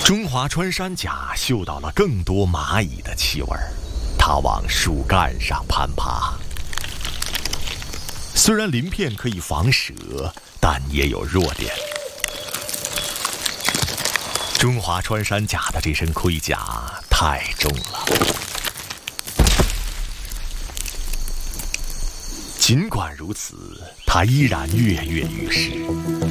中华穿山甲嗅到了更多蚂蚁的气味，它往树干上攀爬。虽然鳞片可以防蛇，但也有弱点。中华穿山甲的这身盔甲太重了，尽管如此，它依然跃跃欲试。